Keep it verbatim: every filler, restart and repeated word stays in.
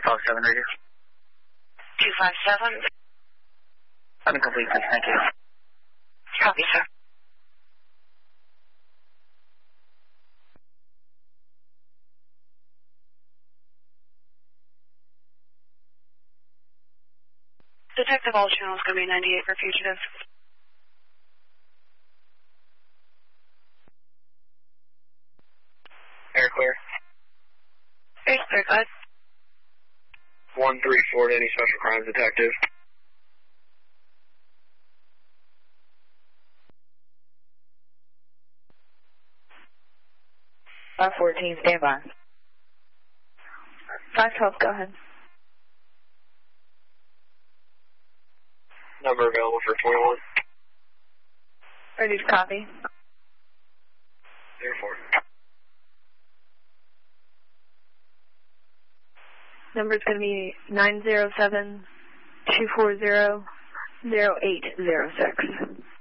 five seven radio. two five seven. I'm complete, please. Thank you. Copy, sir. Detective, all channels going to be ninety-eight for fugitive. Air clear. Air clear, go ahead. one three four to any special crimes detective. five fourteen, stand by. five twelve, go ahead. Number available for twenty-one. Ready to copy. zero four. Number is going to be nine zero seven two four zero zero eight zero six.